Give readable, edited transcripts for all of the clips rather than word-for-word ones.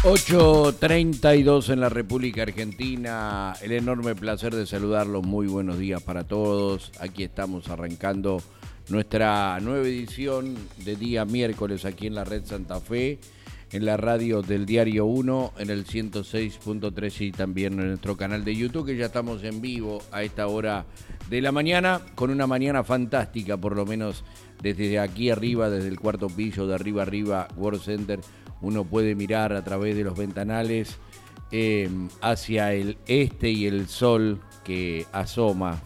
8:32 en la República Argentina. El enorme placer de saludarlos. Muy buenos días para todos. Aquí estamos arrancando nuestra nueva edición de día miércoles aquí en la Red Santa Fe, en la radio del Diario 1, en el 106.3 y también en nuestro canal de YouTube, que ya estamos en vivo a esta hora de la mañana, con una mañana fantástica, por lo menos desde aquí arriba, desde el cuarto piso, de arriba World Center. Uno puede mirar a través de los ventanales hacia el este y el sol que asoma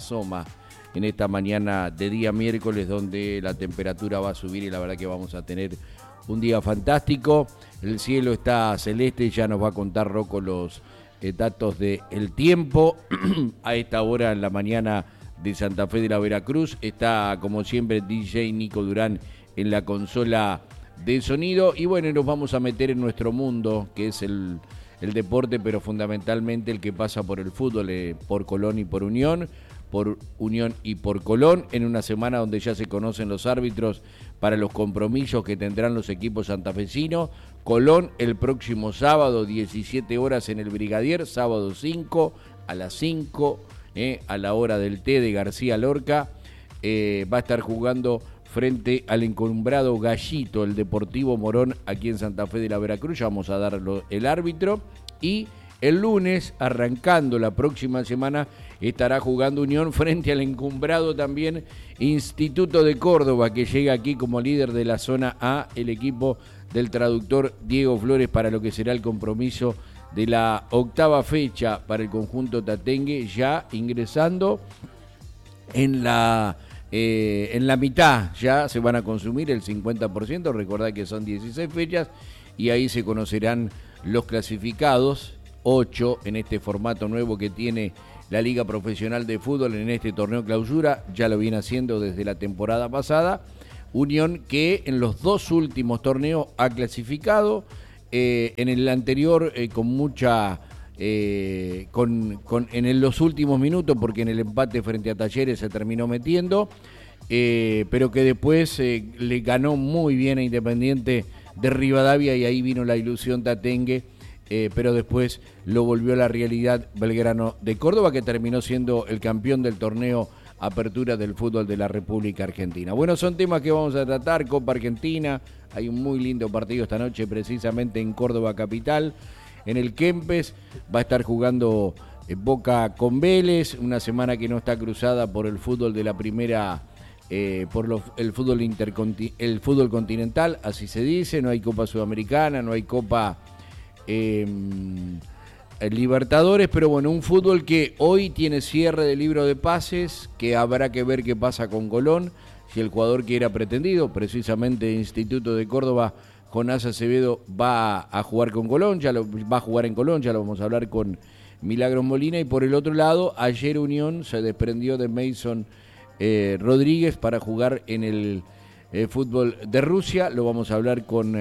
en esta mañana de día miércoles, donde la temperatura va a subir y la verdad que vamos a tener un día fantástico. El cielo está celeste, ya nos va a contar Rocco los datos del tiempo. A esta hora en la mañana de Santa Fe de la Veracruz está, como siempre, DJ Nico Durán en la consola de sonido. Y bueno, nos vamos a meter en nuestro mundo, que es el deporte, pero fundamentalmente el que pasa por el fútbol, por Colón y por Unión y por Colón, en una semana donde ya se conocen los árbitros para los compromisos que tendrán los equipos santafesinos. Colón el próximo sábado, 17 horas en el Brigadier, sábado 5 a las 5, a la hora del té de García Lorca. Va a estar jugando frente al encumbrado Gallito, el Deportivo Morón, aquí en Santa Fe de la Veracruz. Ya vamos a dar el árbitro. Y el lunes, arrancando la próxima semana, estará jugando Unión frente al encumbrado también Instituto de Córdoba, que llega aquí como líder de la zona A, el equipo del traductor Diego Flores, para lo que será el compromiso de la octava fecha para el conjunto tatengue, ya ingresando en la mitad. Ya se van a consumir el 50%, recordad que son 16 fechas, y ahí se conocerán los clasificados, 8 en este formato nuevo que tiene la Liga Profesional de Fútbol en este torneo clausura. Ya lo viene haciendo desde la temporada pasada. Unión, que en los dos últimos torneos ha clasificado, en el anterior con mucha... en los últimos minutos, porque en el empate frente a Talleres se terminó metiendo, pero que después le ganó muy bien a Independiente de Rivadavia, y ahí vino la ilusión tatengue, pero después lo volvió a la realidad Belgrano de Córdoba, que terminó siendo el campeón del torneo Apertura del fútbol de la República Argentina. Bueno, son temas que vamos a tratar. Copa Argentina, hay un muy lindo partido esta noche precisamente en Córdoba capital. En el Kempes va a estar jugando Boca con Vélez, una semana que no está cruzada por el fútbol de la primera, el fútbol continental, así se dice. No hay Copa Sudamericana, no hay Copa Libertadores, pero bueno, un fútbol que hoy tiene cierre de libro de pases, que habrá que ver qué pasa con Colón, si el jugador que era pretendido, precisamente Instituto de Córdoba, Jonás Acevedo, va a jugar con Colón, va a jugar en Colón, ya lo vamos a hablar con Milagros Molina. Y por el otro lado, ayer Unión se desprendió de Mason Rodríguez para jugar en el fútbol de Rusia. Lo vamos a hablar con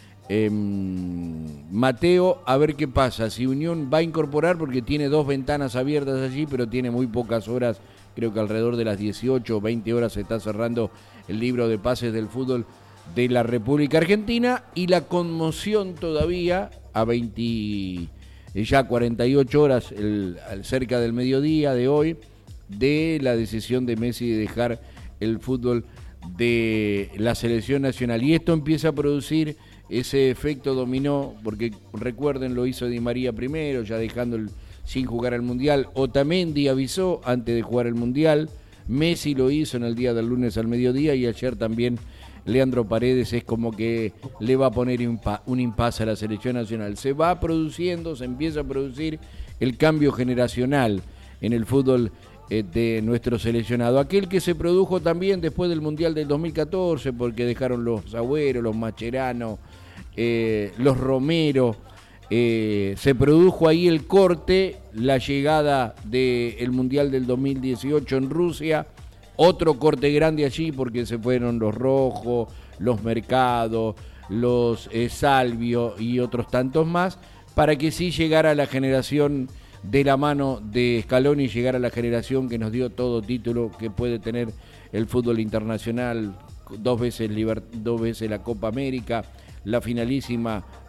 Mateo, a ver qué pasa, si Unión va a incorporar, porque tiene dos ventanas abiertas allí, pero tiene muy pocas horas. Creo que alrededor de las 18 o 20 horas se está cerrando el libro de pases del fútbol de la República Argentina, y la conmoción todavía a 48 horas, cerca del mediodía de hoy, de la decisión de Messi de dejar el fútbol de la selección nacional. Y esto empieza a producir ese efecto dominó, porque recuerden, lo hizo Di María primero, ya dejando sin jugar al Mundial. Otamendi avisó antes de jugar el Mundial. Messi lo hizo en el día del lunes al mediodía, y ayer también Leandro Paredes. Es como que le va a poner un impasse a la selección nacional. Se empieza a producir el cambio generacional en el fútbol de nuestro seleccionado. Aquel que se produjo también después del Mundial del 2014, porque dejaron los Agüero, los Mascherano, los Romero. Se produjo ahí el corte, la llegada del Mundial del 2018 en Rusia. Otro corte grande allí, porque se fueron los Rojo, los Mercado, los Salvio y otros tantos más, para que sí llegara la generación de la mano de Scaloni, llegara la generación que nos dio todo título que puede tener el fútbol internacional, dos veces la Copa América, la finalísima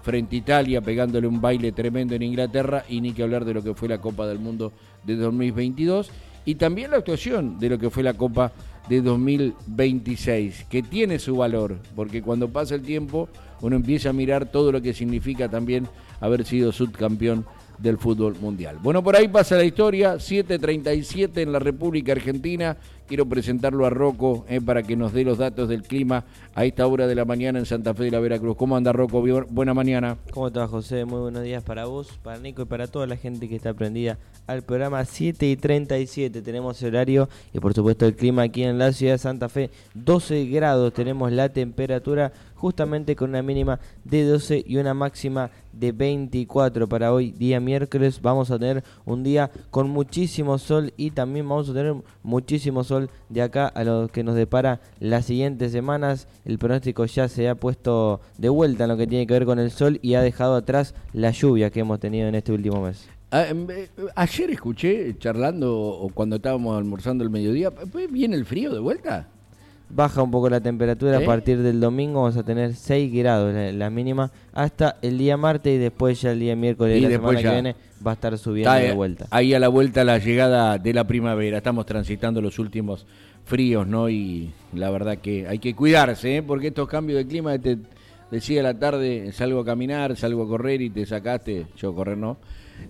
frente a Italia, pegándole un baile tremendo en Inglaterra, y ni que hablar de lo que fue la Copa del Mundo de 2022, y también la actuación de lo que fue la Copa de 2026, que tiene su valor, porque cuando pasa el tiempo uno empieza a mirar todo lo que significa también haber sido subcampeón del fútbol mundial. Bueno, por ahí pasa la historia, 7:37 en la República Argentina. Quiero presentarlo a Rocco para que nos dé los datos del clima a esta hora de la mañana en Santa Fe de la Veracruz. ¿Cómo anda, Rocco? Buena mañana. ¿Cómo te va, José? Muy buenos días para vos, para Nico y para toda la gente que está prendida al programa. 7:37 tenemos el horario y por supuesto el clima aquí en la ciudad de Santa Fe. 12 grados tenemos la temperatura, justamente con una mínima de 12 y una máxima de 24 para hoy, día miércoles. Vamos a tener un día con muchísimo sol y también vamos a tener muchísimo sol de acá a lo que nos depara las siguientes semanas. El pronóstico ya se ha puesto de vuelta en lo que tiene que ver con el sol y ha dejado atrás la lluvia que hemos tenido en este último mes. Ayer escuché, charlando o cuando estábamos almorzando el mediodía, ¿viene el frío de vuelta? Baja un poco la temperatura. A partir del domingo vamos a tener 6 grados la mínima hasta el día martes, y después ya el día miércoles de la semana que viene va a estar subiendo de vuelta. Ahí a la vuelta la llegada de la primavera. Estamos transitando los últimos fríos, ¿no? Y la verdad que hay que cuidarse, porque estos cambios de clima, decía a la tarde, salgo a caminar, salgo a correr y te sacaste, yo correr no,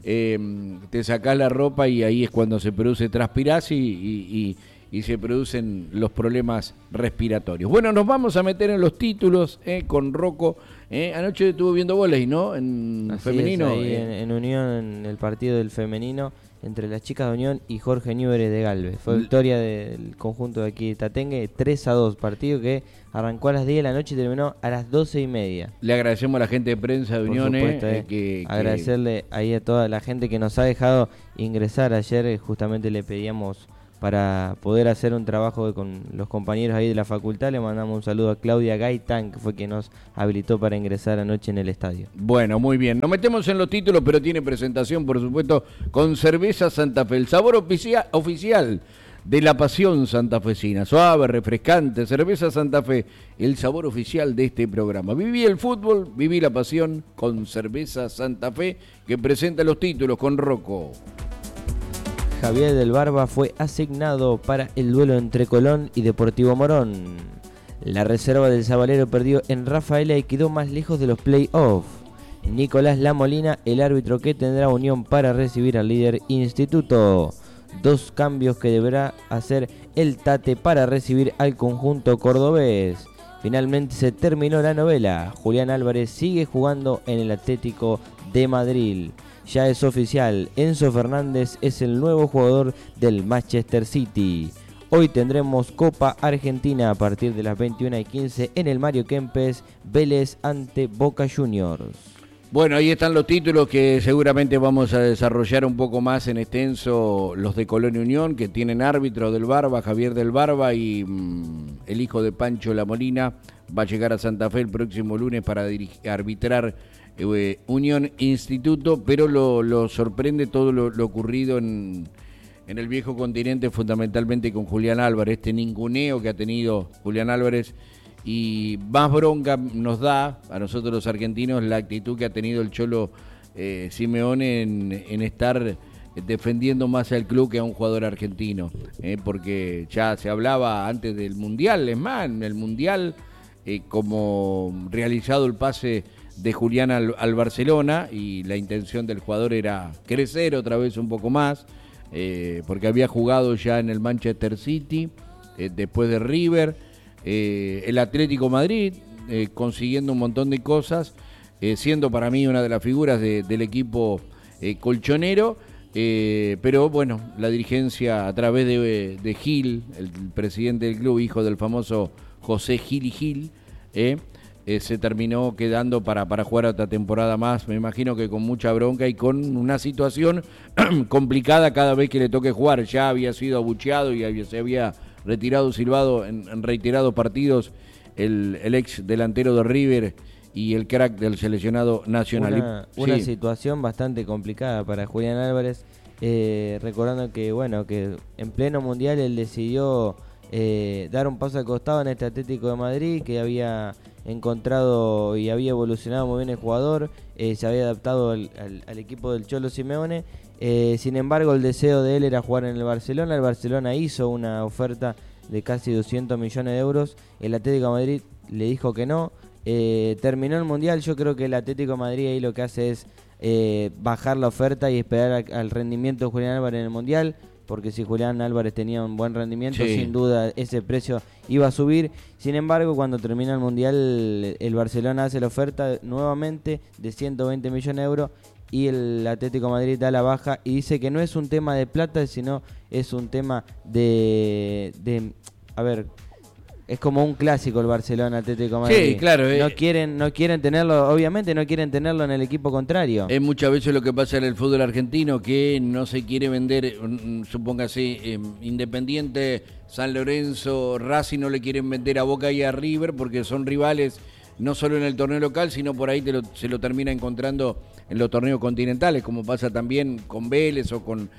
te sacás la ropa y ahí es cuando se produce, transpirás y se producen los problemas respiratorios. Bueno, nos vamos a meter en los títulos con Rocco. Anoche estuvo viendo vóley, ¿no? En así femenino. Es, ahí en Unión, en el partido del femenino, entre las chicas de Unión y Jorge Newbery de Galvez. Fue victoria del conjunto de aquí de Tatengue, 3-2, partido que arrancó a las 10 de la noche y terminó a las 12:30. Le agradecemos a la gente de prensa de Unión. Agradecerle ahí a toda la gente que nos ha dejado ingresar ayer. Justamente le pedíamos para poder hacer un trabajo con los compañeros ahí de la facultad. Le mandamos un saludo a Claudia Gaitán, que fue quien nos habilitó para ingresar anoche en el estadio. Bueno, muy bien. Nos metemos en los títulos, pero tiene presentación, por supuesto, con Cerveza Santa Fe, el sabor oficial de la pasión santafesina. Suave, refrescante, Cerveza Santa Fe, el sabor oficial de este programa. Viví el fútbol, viví la pasión con Cerveza Santa Fe, que presenta los títulos con Rocco. Javier del Barba fue asignado para el duelo entre Colón y Deportivo Morón. La reserva del Sabalero perdió en Rafaela y quedó más lejos de los play-offs. Nicolás Lamolina, el árbitro que tendrá Unión para recibir al líder Instituto. 2 cambios que deberá hacer el Tate para recibir al conjunto cordobés. Finalmente se terminó la novela. Julián Álvarez sigue jugando en el Atlético de Madrid. Ya es oficial, Enzo Fernández es el nuevo jugador del Manchester City. Hoy tendremos Copa Argentina a partir de las 21:15 en el Mario Kempes, Vélez ante Boca Juniors. Bueno, ahí están los títulos que seguramente vamos a desarrollar un poco más en extenso, los de Colón y Unión, que tienen árbitro del Barba, Javier del Barba, y el hijo de Pancho Lamolina va a llegar a Santa Fe el próximo lunes para arbitrar Unión Instituto, pero lo sorprende todo lo ocurrido en el viejo continente, fundamentalmente con Julián Álvarez, este ninguneo que ha tenido Julián Álvarez, y más bronca nos da a nosotros los argentinos la actitud que ha tenido el Cholo Simeone en estar defendiendo más al club que a un jugador argentino, porque ya se hablaba antes del Mundial, es más, en el Mundial, como realizado el pase de Julián al Barcelona, y la intención del jugador era crecer otra vez un poco más, porque había jugado ya en el Manchester City, después de River, el Atlético Madrid, consiguiendo un montón de cosas, siendo para mí una de las figuras del equipo colchonero, pero bueno, la dirigencia a través de Gil, el presidente del club, hijo del famoso José Gil y Gil, se terminó quedando para jugar otra temporada más, me imagino que con mucha bronca y con una situación complicada cada vez que le toque jugar. Ya había sido abucheado y se había retirado, silbado en reiterados partidos el ex delantero de River y el crack del seleccionado nacional. Una situación bastante complicada para Julián Álvarez, recordando que en pleno mundial él decidió dar un paso al costado en este Atlético de Madrid, que había encontrado y había evolucionado muy bien el jugador, se había adaptado al equipo del Cholo Simeone. Sin embargo, el deseo de él era jugar en el Barcelona. El Barcelona hizo una oferta de casi 200 millones de euros. El Atlético de Madrid le dijo que no. Terminó el Mundial. Yo creo que el Atlético de Madrid ahí lo que hace es bajar la oferta y esperar al rendimiento de Julián Álvarez en el Mundial, porque si Julián Álvarez tenía un buen rendimiento, sí, sin duda ese precio iba a subir. Sin embargo, cuando termina el Mundial, el Barcelona hace la oferta nuevamente de 120 millones de euros y el Atlético de Madrid da la baja y dice que no es un tema de plata, sino es un tema de a ver, es como un clásico el Barcelona Atlético de Madrid. Sí, claro. No quieren tenerlo, obviamente no quieren tenerlo en el equipo contrario. Es muchas veces lo que pasa en el fútbol argentino, que no se quiere vender, supóngase, Independiente, San Lorenzo, Racing no le quieren vender a Boca y a River porque son rivales no solo en el torneo local, sino por ahí se lo termina encontrando en los torneos continentales, como pasa también con Vélez o con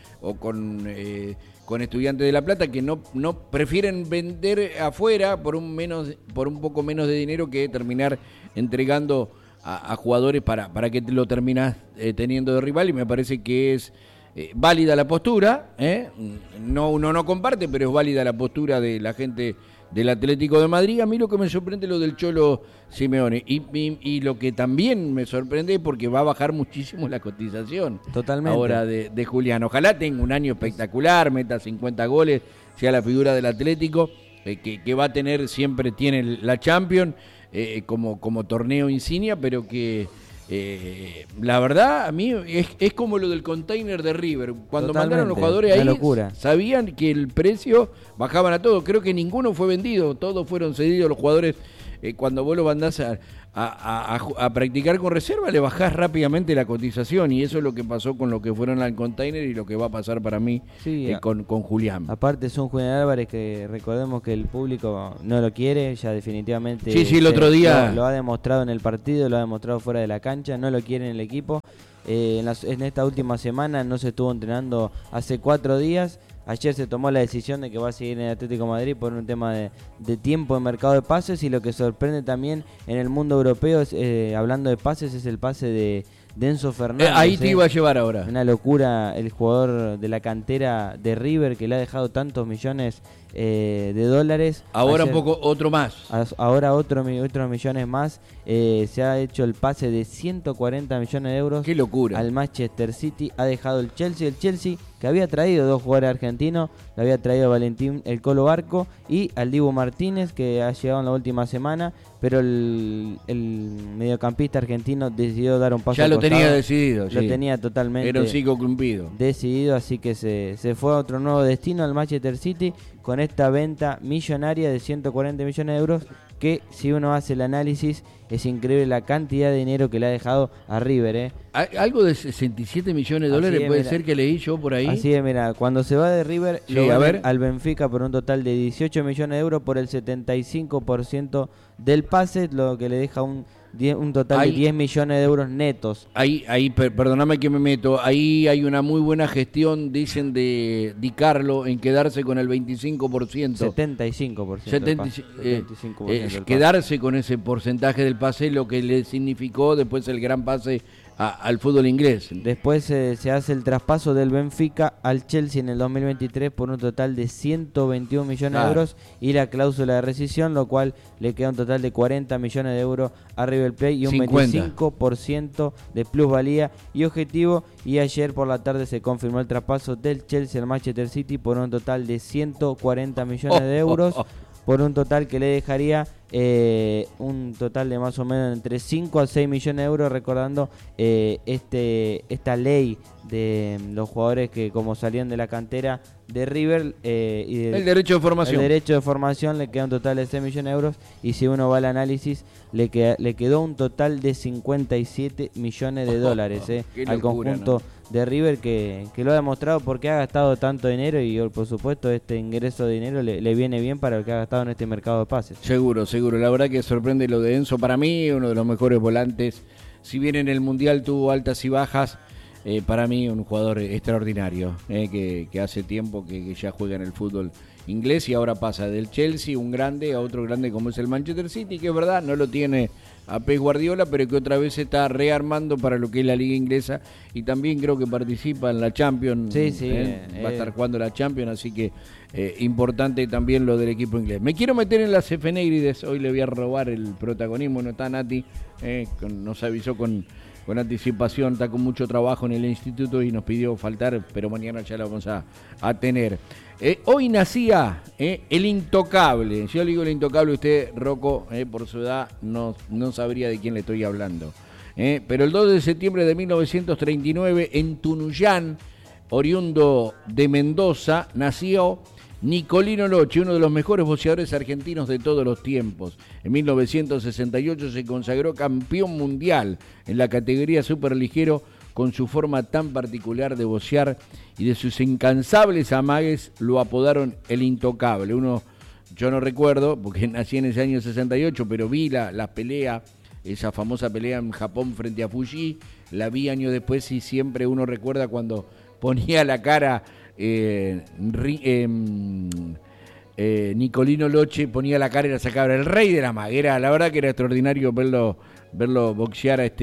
Estudiantes de La Plata, que no prefieren vender afuera por un poco menos de dinero que terminar entregando a jugadores para que lo terminas teniendo de rival, y me parece que es válida la postura, uno no comparte, pero es válida la postura de la gente del Atlético de Madrid. A mí lo que me sorprende es lo del Cholo Simeone, y lo que también me sorprende es porque va a bajar muchísimo la cotización. Totalmente. Ahora de Julián. Ojalá tenga un año espectacular, meta 50 goles, sea la figura del Atlético, que va a tener, siempre tiene la Champions como torneo insignia, pero que la verdad a mí es como lo del container de River. Cuando mandaron los jugadores ahí, locura. Sabían que el precio bajaban a todos. Creo que ninguno fue vendido, todos fueron cedidos los jugadores. Cuando vos lo mandás a practicar con reserva, le bajás rápidamente la cotización, y eso es lo que pasó con lo que fueron al container y lo que va a pasar para mí con Julián. Aparte es un Julián Álvarez que recordemos que el público no lo quiere, ya definitivamente. Sí, el otro día lo ha demostrado en el partido, lo ha demostrado fuera de la cancha, no lo quiere en el equipo. En esta última semana no se estuvo entrenando hace 4 días. Ayer se tomó la decisión de que va a seguir en el Atlético de Madrid por un tema de tiempo en mercado de pases, y lo que sorprende también en el mundo europeo, hablando de pases, es el pase de Enzo Fernández. Ahí te iba a llevar ahora. Una locura, el jugador de la cantera de River que le ha dejado tantos millones de dólares. Ahora ayer, un poco otro más. Ahora otros millones más. Se ha hecho el pase de 140 millones de euros. ¡Qué locura! Al Manchester City. Ha dejado el Chelsea. El Chelsea, que había traído 2 jugadores argentinos, lo había traído a Valentín el Colo Barco y al Dibu Martínez, que ha llegado en la última semana, pero el mediocampista argentino decidió dar un paso al costado. Tenía decidido. Lo tenía totalmente. Era un ciclo cumplido. Decidido, así que se fue a otro nuevo destino, al Manchester City, con esta venta millonaria de 140 millones de euros, que si uno hace el análisis, es increíble la cantidad de dinero que le ha dejado a River. Algo de 67 millones de dólares puede ser que leí yo por ahí. Así es, mira, cuando se va de River, sí, lo van al Benfica por un total de 18 millones de euros por el 75% del pase, lo que le deja un total de 10 millones de euros netos. Ahí, perdóname que me meto, ahí hay una muy buena gestión, dicen, de Di Carlo en quedarse con el 25%. 75%. 75% quedarse con ese porcentaje del pase, lo que le significó después el gran pase al fútbol inglés. Después se hace el traspaso del Benfica al Chelsea en el 2023 por un total de 121 millones de euros y la cláusula de rescisión, lo cual le queda un total de 40 millones de euros a River Plate y un 25% de plusvalía y objetivo. Y ayer por la tarde se confirmó el traspaso del Chelsea al Manchester City por un total de 140 millones de euros. Por un total que le dejaría un total de más o menos entre 5 a 6 millones de euros, recordando esta ley de los jugadores que como salían de la cantera de River el derecho de formación. El derecho de formación le queda un total de 6 millones de euros, y si uno va al análisis le quedó un total de 57 millones de dólares al conjunto de River, que lo ha demostrado porque ha gastado tanto dinero, y por supuesto este ingreso de dinero le viene bien para el que ha gastado en este mercado de pases. Seguro, la verdad que sorprende lo de Enzo, para mí uno de los mejores volantes, si bien en el Mundial tuvo altas y bajas, para mí un jugador extraordinario, que hace tiempo que ya juega en el fútbol inglés y ahora pasa del Chelsea, un grande, a otro grande como es el Manchester City, que es verdad, no lo tiene a Pep Guardiola, pero que otra vez se está rearmando para lo que es la liga inglesa y también creo que participa en la Champions. Sí. Va a estar jugando la Champions, así que importante también lo del equipo inglés. Me quiero meter en las efemérides, hoy le voy a robar el protagonismo, no está Nati, nos avisó con anticipación, está con mucho trabajo en el instituto y nos pidió faltar, pero mañana ya la vamos a tener. Hoy nacía el intocable. Yo le digo el intocable, usted, Rocco, por su edad, no sabría de quién le estoy hablando. Pero el 2 de septiembre de 1939, en Tunuyán, oriundo de Mendoza, nació Nicolino Locci, uno de los mejores boxeadores argentinos de todos los tiempos. En 1968 se consagró campeón mundial en la categoría superligero con su forma tan particular de boxear y de sus incansables amagues lo apodaron el intocable. Yo no recuerdo, porque nací en ese año 68, pero vi la pelea, esa famosa pelea en Japón frente a Fuji, la vi años después y siempre uno recuerda cuando ponía la cara Nicolino Locci, ponía la cara y la sacaba, el rey de la maguera. La verdad que era extraordinario verlo boxear a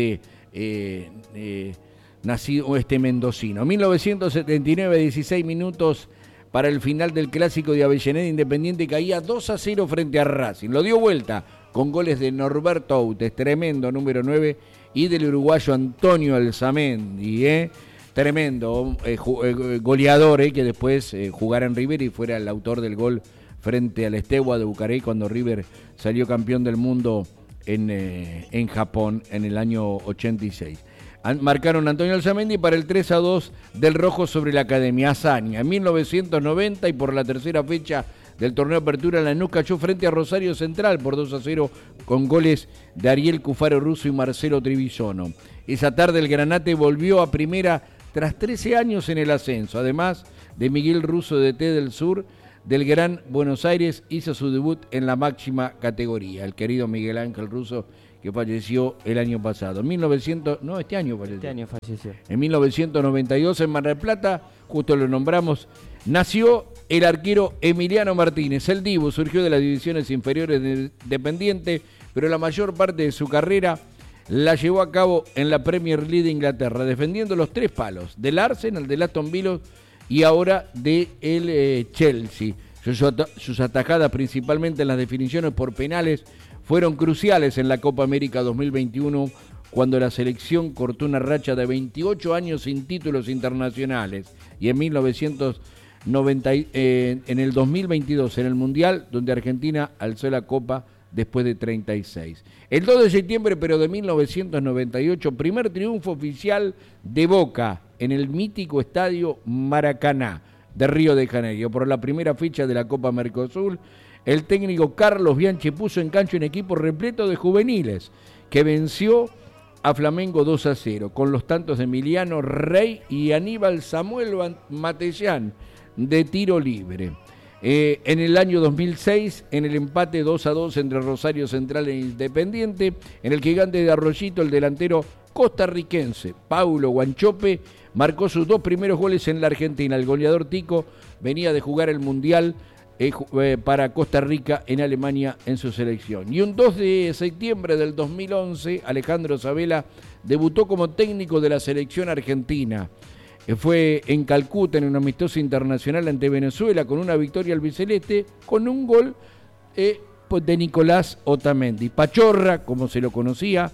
nacido mendocino. 1979, 16 minutos para el final del clásico de Avellaneda. Independiente caía 2-0 frente a Racing. Lo dio vuelta con goles de Norberto Autes, tremendo, número 9, y del uruguayo Antonio Alzamendi, tremendo goleador, que después jugara en River y fuera el autor del gol frente al Steaua de Bucarest cuando River salió campeón del mundo en Japón en el año 86. Marcaron Antonio Alzamendi para el 3-2 del Rojo sobre la Academia. Hazaña. En 1990 y por la tercera fecha del torneo Apertura, Lanús cayó frente a Rosario Central por 2-0 con goles de Ariel Cufaro Russo y Marcelo Trivisono. Esa tarde el Granate volvió a primera tras 13 años en el ascenso. Además de Miguel Russo de T del Sur, del Gran Buenos Aires, hizo su debut en la máxima categoría. El querido Miguel Ángel Russo, que falleció el año pasado. Este año falleció. En 1992 en Mar del Plata, justo lo nombramos, nació el arquero Emiliano Martínez. El Dibu surgió de las divisiones inferiores de Independiente, pero la mayor parte de su carrera la llevó a cabo en la Premier League de Inglaterra, defendiendo los 3 palos, del Arsenal, del Aston Villa y ahora del Chelsea. Sus atajadas, principalmente en las definiciones por penales, fueron cruciales en la Copa América 2021, cuando la selección cortó una racha de 28 años sin títulos internacionales, y en en el 2022 en el Mundial, donde Argentina alzó la Copa después de 36. El 2 de septiembre, pero de 1998, primer triunfo oficial de Boca en el mítico estadio Maracaná de Río de Janeiro, por la primera fecha de la Copa Mercosur. El técnico Carlos Bianchi puso en cancha un equipo repleto de juveniles que venció a Flamengo 2-0 con los tantos de Emiliano Rey y Aníbal Samuel Matellán de tiro libre. En el año 2006, en el empate 2-2 entre Rosario Central e Independiente, en el gigante de Arroyito, el delantero costarricense Paulo Guanchope marcó sus 2 primeros goles en la Argentina. El goleador tico venía de jugar el Mundial para Costa Rica en Alemania en su selección. Y un 2 de septiembre del 2011, Alejandro Sabela debutó como técnico de la selección argentina. Fue en Calcuta en un amistoso internacional ante Venezuela con una victoria albiceleste con un gol de Nicolás Otamendi. Pachorra, como se lo conocía,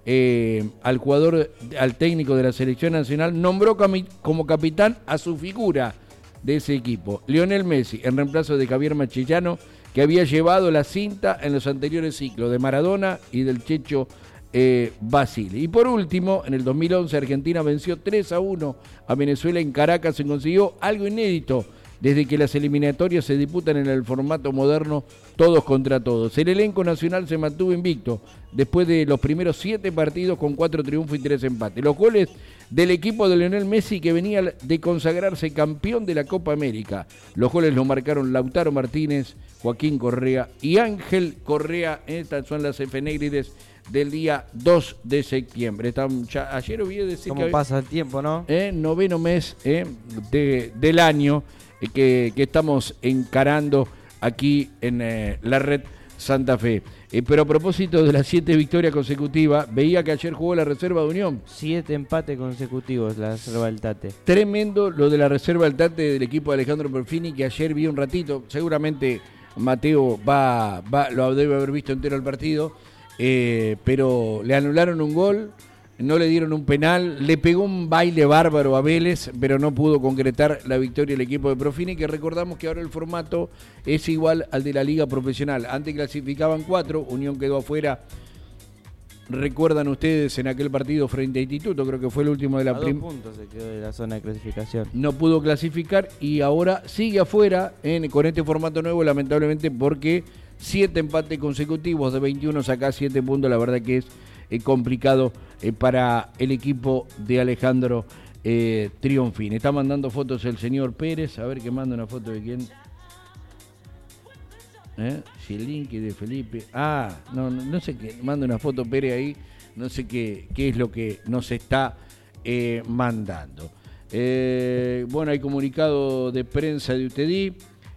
al técnico de la selección nacional, nombró como capitán a su figura de ese equipo, Lionel Messi, en reemplazo de Javier Machillano, que había llevado la cinta en los anteriores ciclos de Maradona y del Checho Basile. Y por último, en el 2011 Argentina venció 3-1 a Venezuela en Caracas y consiguió algo inédito desde que las eliminatorias se disputan en el formato moderno, todos contra todos. El elenco nacional se mantuvo invicto después de los primeros 7 partidos con 4 triunfos y 3 empates. Los goles del equipo de Lionel Messi, que venía de consagrarse campeón de la Copa América. Los goles los marcaron Lautaro Martínez, Joaquín Correa y Ángel Correa. Estas son las efemérides del día 2 de septiembre. Ayer olvidé decir ¿Cómo pasa el tiempo, no? Noveno mes del año. que estamos encarando aquí en la red Santa Fe. Pero a propósito de las 7 victorias consecutivas, veía que ayer jugó la reserva de Unión. 7 empates consecutivos la reserva del Tate. Tremendo lo de la reserva del Tate del equipo de Alejandro Perfini, que ayer vi un ratito. Seguramente Mateo lo debe haber visto entero el partido, pero le anularon un gol, no le dieron un penal, le pegó un baile bárbaro a Vélez, pero no pudo concretar la victoria del equipo de Perfini, que recordamos que ahora el formato es igual al de la liga profesional. Antes clasificaban 4, Unión quedó afuera. Recuerdan ustedes en aquel partido frente a Instituto, creo que fue el último de la primera. 2 puntos se quedó de la zona de clasificación. No pudo clasificar y ahora sigue afuera con este formato nuevo, lamentablemente, porque 7 empates consecutivos de 21 saca 7 puntos. La verdad que es complicado para el equipo de Alejandro Triunfini. Está mandando fotos el señor Pérez, a ver que manda una foto de quién. Si el link de Felipe. No sé qué. Manda una foto Pérez ahí. No sé qué es lo que nos está mandando. Bueno, hay comunicado de prensa de UTEDI.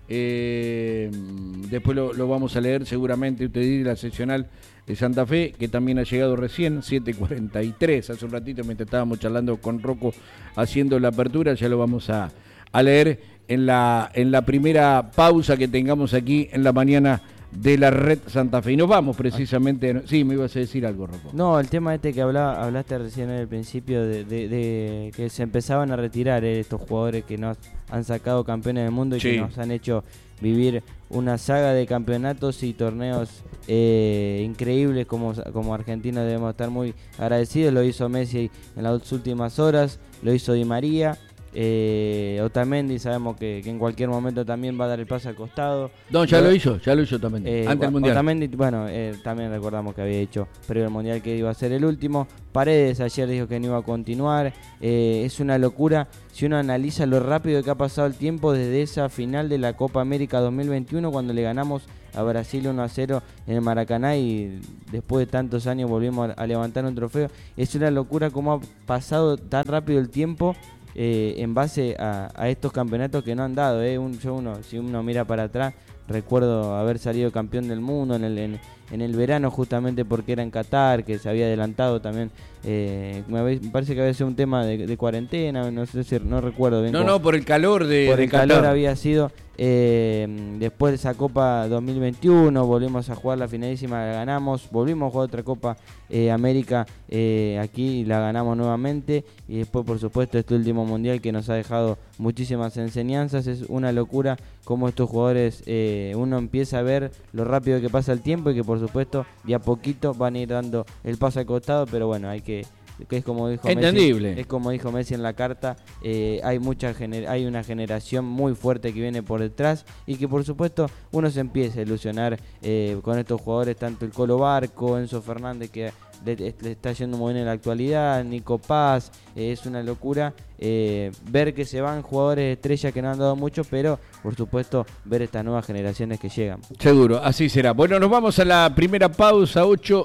Después lo vamos a leer seguramente. UTEDI, la seccional de Santa Fe, que también ha llegado recién, 7:43. Hace un ratito, mientras estábamos charlando con Rocco haciendo la apertura, ya lo vamos a leer en la primera pausa que tengamos aquí en la mañana de la red Santa Fe. Y nos vamos precisamente. Sí, me ibas a decir algo, Rocco. No, el tema que hablaste recién en el principio de que se empezaban a retirar estos jugadores que nos han sacado campeones del mundo y que nos han hecho vivir una saga de campeonatos y torneos increíbles. Como argentinos debemos estar muy agradecidos. Lo hizo Messi en las últimas horas, lo hizo Di María. Otamendi sabemos que en cualquier momento también va a dar el pase al costado. No, ya lo hizo Otamendi ante el Mundial. Otamendi, también recordamos que había hecho previo al Mundial que iba a ser el último. Paredes ayer dijo que no iba a continuar. Es una locura si uno analiza lo rápido que ha pasado el tiempo desde esa final de la Copa América 2021, cuando le ganamos a Brasil 1-0 en el Maracaná y después de tantos años volvimos a levantar un trofeo. Es una locura cómo ha pasado tan rápido el tiempo en base a estos campeonatos que no han dado. Si uno mira para atrás, recuerdo haber salido campeón del mundo en el verano, justamente porque era en Qatar, que se había adelantado también. Me parece que había sido un tema de cuarentena, no recuerdo bien. No, por el calor por el Qatar. Calor había sido. Después de esa Copa 2021 volvimos a jugar la finalísima, la ganamos, volvimos a jugar otra Copa América aquí, la ganamos nuevamente, y después por supuesto este último Mundial que nos ha dejado muchísimas enseñanzas. Es una locura cómo estos jugadores uno empieza a ver lo rápido que pasa el tiempo y que por supuesto de a poquito van a ir dando el paso al costado, pero bueno, es como dijo entendible. Messi, es como dijo Messi en la carta, hay una generación muy fuerte que viene por detrás y que por supuesto uno se empieza a ilusionar con estos jugadores, tanto el Colo Barco, Enzo Fernández, que le está yendo muy bien en la actualidad, Nico Paz. Es una locura ver que se van jugadores estrellas que no han dado mucho, pero por supuesto ver estas nuevas generaciones que llegan. Seguro, así será. Bueno, nos vamos a la primera pausa,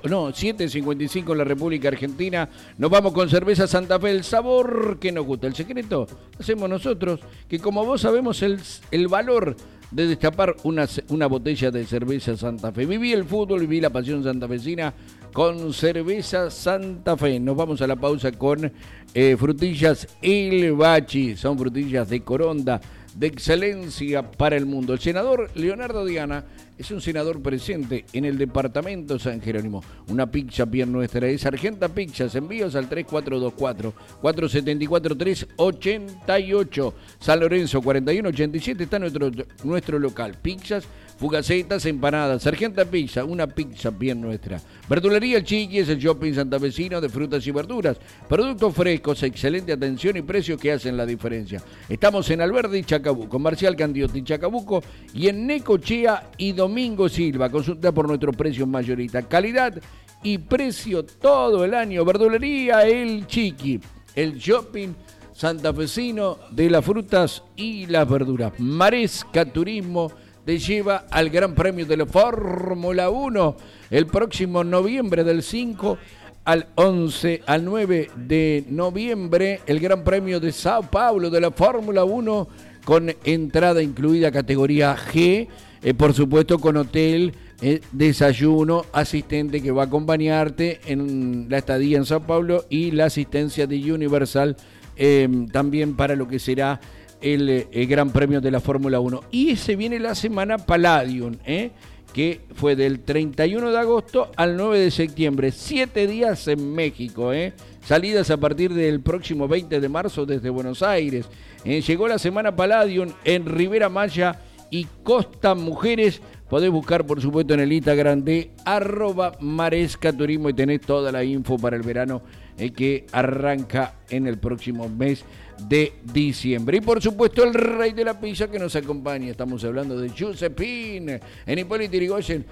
7:55 en la República Argentina. Nos vamos con cerveza Santa Fe, el sabor que nos gusta. El secreto hacemos nosotros, que como vos sabemos el valor de destapar una botella de cerveza Santa Fe. Viví el fútbol, viví la pasión santafesina con cerveza Santa Fe. Nos vamos a la pausa con frutillas El Bachi. Son frutillas de Coronda, de excelencia para el mundo. El senador Leonardo Diana es un senador presente en el departamento San Jerónimo. Una pizza bien nuestra es Argenta Pizzas. Envíos al 3424-474-388. San Lorenzo 4187 está nuestro local. Pizzas, fugacetas, empanadas. Argenta Pizza, una pizza bien nuestra. Verdulería El Chiqui es el shopping santafesino de frutas y verduras. Productos frescos, excelente atención y precios que hacen la diferencia. Estamos en Alberdi, Chacabuco, Marcial Candiotti, Chacabuco, y en Necochea y Domingo Silva. Consulta por nuestros precios mayorita. Calidad y precio todo el año. Verdulería El Chiqui, el shopping santafesino de las frutas y las verduras. Maresca Turismo te lleva al Gran Premio de la Fórmula 1 el próximo noviembre, del 5 al 9 de noviembre, el Gran Premio de Sao Paulo de la Fórmula 1 con entrada incluida categoría G, por supuesto con hotel, desayuno, asistente que va a acompañarte en la estadía en Sao Paulo y la asistencia de Universal también para lo que será el Gran Premio de la Fórmula 1. Y se viene la semana Palladium, que fue del 31 de agosto al 9 de septiembre, 7 días en México, salidas a partir del próximo 20 de marzo desde Buenos Aires. Llegó la semana Palladium en Rivera Maya y Costa Mujeres. Podés buscar, por supuesto, en el Instagram de @marescaturismo y tenés toda la info para el verano que arranca en el próximo mes de diciembre. Y por supuesto el rey de la pizza que nos acompaña. Estamos hablando de Giuseppine en Hipólito Yrigoyen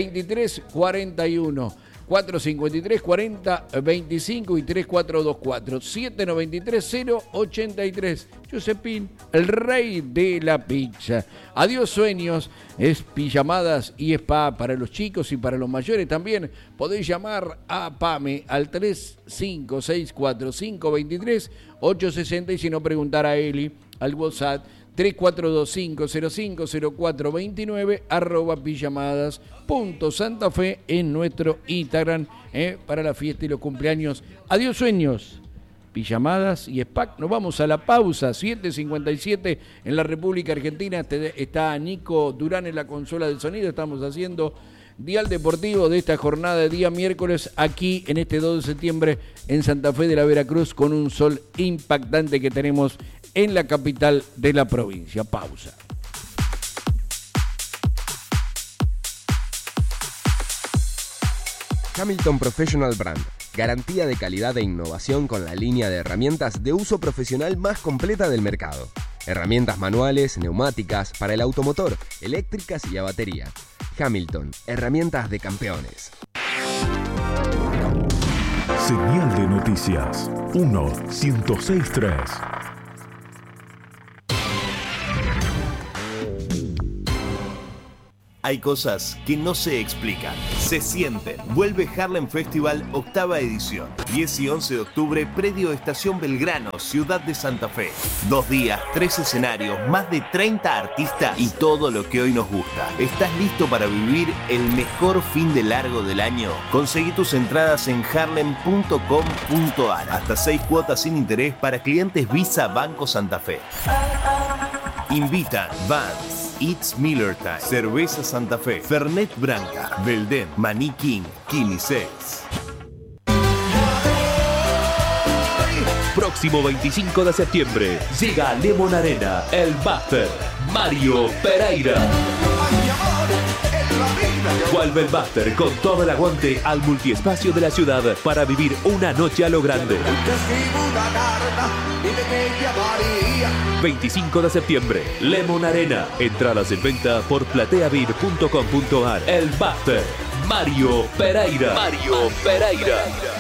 2341 453 40 25 y 3424 793 083. Giuseppine, el rey de la pizza. Adiós sueños, es pijamadas y spa para los chicos y para los mayores también. Podéis llamar a Pame al 3564 523 860 y si no preguntar a Eli al WhatsApp 3425050429 @pijamadas.santafe en nuestro Instagram para la fiesta y los cumpleaños. Adiós sueños, pijamadas y SPAC. Nos vamos a la pausa, 7:57 en la República Argentina. Está Nico Durán en la consola del sonido. Estamos haciendo Dial Deportivo de esta jornada de día miércoles aquí en este 2 de septiembre en Santa Fe de la Veracruz con un sol impactante que tenemos en la capital de la provincia. Pausa. Hamilton Professional Brand. Garantía de calidad e innovación con la línea de herramientas de uso profesional más completa del mercado. Herramientas manuales, neumáticas, para el automotor, eléctricas y a batería. Hamilton, herramientas de campeones. Señal de noticias 1-106-3. Hay cosas que no se explican, se sienten. Vuelve Harlem Festival, 8ª edición. 10 y 11 de octubre, predio Estación Belgrano, Ciudad de Santa Fe. 2 días, 3 escenarios, más de 30 artistas y todo lo que hoy nos gusta. ¿Estás listo para vivir el mejor fin de largo del año? Conseguí tus entradas en harlem.com.ar. Hasta 6 cuotas sin interés para clientes Visa Banco Santa Fe. Invitan Vans, It's Miller Time, Cerveza Santa Fe, Fernet Branca, Belden, Maní King, Quinisex. Próximo 25 de septiembre llega a Lemon Arena el Buster Mario Pereira. Vuelve el Buster con todo el aguante al multiespacio de la ciudad para vivir una noche a lo grande. 25 de septiembre, Lemon Arena. Entradas en venta por plateavid.com.ar. El Buster Mario Pereira. Mario Pereira.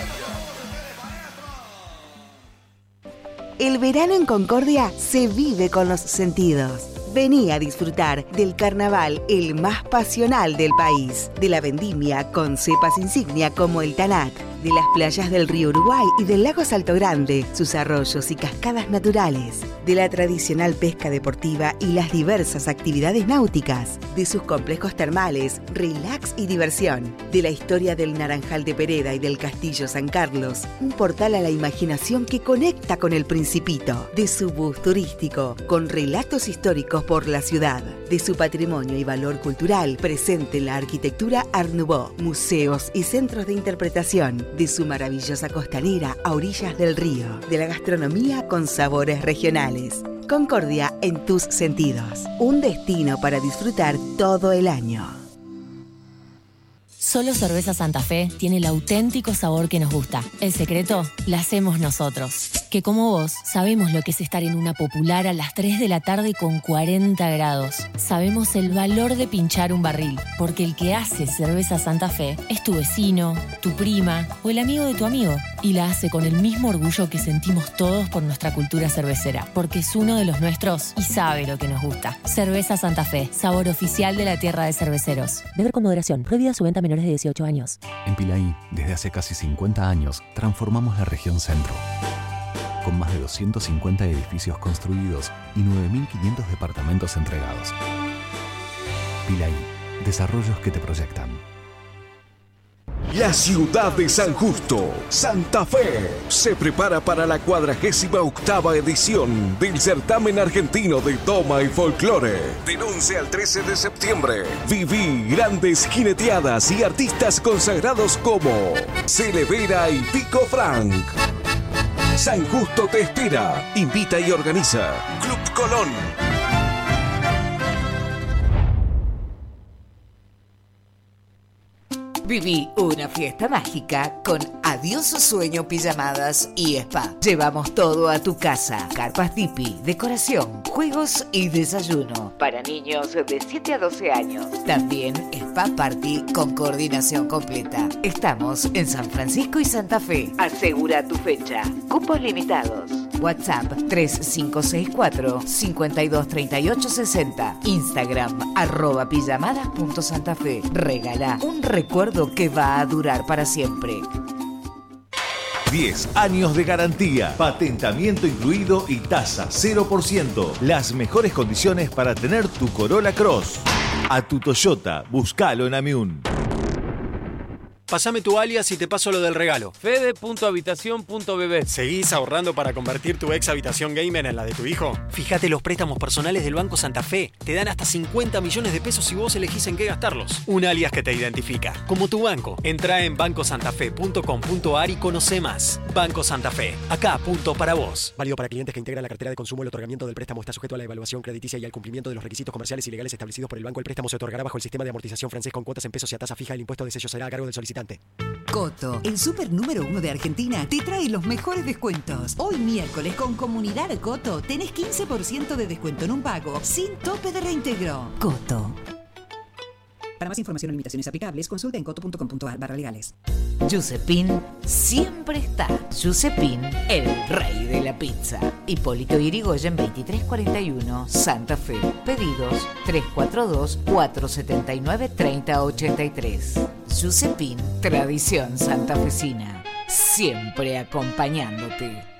El verano en Concordia se vive con los sentidos. Vení a disfrutar del carnaval el más pasional del país, de la vendimia con cepas insignia como el Tanat, de las playas del río Uruguay y del lago Salto Grande, sus arroyos y cascadas naturales, de la tradicional pesca deportiva y las diversas actividades náuticas, de sus complejos termales, relax y diversión, de la historia del Naranjal de Pereda y del Castillo San Carlos, un portal a la imaginación que conecta con el Principito, de su bus turístico, con relatos históricos por la ciudad, de su patrimonio y valor cultural presente en la arquitectura Art Nouveau, museos y centros de interpretación, de su maravillosa costanera a orillas del río, de la gastronomía con sabores regionales. Concordia en tus sentidos, un destino para disfrutar todo el año. Solo Cerveza Santa Fe tiene el auténtico sabor que nos gusta. El secreto la hacemos nosotros, que como vos sabemos lo que es estar en una popular a las 3 de la tarde con 40 grados. Sabemos el valor de pinchar un barril, porque el que hace Cerveza Santa Fe es tu vecino, tu prima o el amigo de tu amigo. Y la hace con el mismo orgullo que sentimos todos por nuestra cultura cervecera, porque es uno de los nuestros y sabe lo que nos gusta. Cerveza Santa Fe, sabor oficial de la tierra de cerveceros. Beber con moderación. Prohibida su venta a menores de 18 años. En Pilaí, desde hace casi 50 años, transformamos la región centro. con más de 250 edificios construidos y 9.500 departamentos entregados. Pilaí, desarrollos que te proyectan. La ciudad de San Justo, Santa Fe, se prepara para la 48ª edición del Certamen Argentino de Doma y Folclore. Del 11 al 13 de septiembre, viví grandes jineteadas y artistas consagrados como Celevera y Pico Frank. San Justo te espera. Invita y organiza Club Colón. Viví una fiesta mágica con Adiós Sueño Pijamadas y Spa. Llevamos todo a tu casa. Carpas tipi, decoración, juegos y desayuno. Para niños de 7 a 12 años. También Spa Party con coordinación completa. Estamos en San Francisco y Santa Fe. Asegura tu fecha. Cupos limitados. WhatsApp 3564-523860. Instagram @pijamadas.santafe. Regala un recuerdo que va a durar para siempre. 10 años de garantía, patentamiento incluido y tasa 0%. Las mejores condiciones para tener tu Corolla Cross. A tu Toyota, búscalo en Amiún. Pásame tu alias y te paso lo del regalo. Fede.habitación.bb. ¿Seguís ahorrando para convertir tu ex habitación gamer en la de tu hijo? Fíjate los préstamos personales del Banco Santa Fe. Te dan hasta 50 millones de pesos si vos elegís en qué gastarlos. Un alias que te identifica, como tu banco. Entrá en bancosantafe.com.ar y conoce más. Banco Santa Fe. Acá, punto para vos. Válido para clientes que integran la cartera de consumo. El otorgamiento del préstamo está sujeto a la evaluación crediticia y al cumplimiento de los requisitos comerciales y legales establecidos por el banco. El préstamo se otorgará bajo el sistema de amortización francés con cuotas en pesos y a tasa fija. El impuesto de sello será a cargo del solicitante. Coto, el súper número 1 de Argentina, te trae los mejores descuentos. Hoy miércoles con Comunidad Coto tenés 15% de descuento en un pago sin tope de reintegro. Coto. Para más información o limitaciones aplicables, consulta en coto.com.ar/legales. Giuseppin siempre está. Giuseppin, el rey de la pizza. Hipólito Yrigoyen 2341, Santa Fe. Pedidos 342-479-3083. Giuseppin, tradición santafesina. Siempre acompañándote.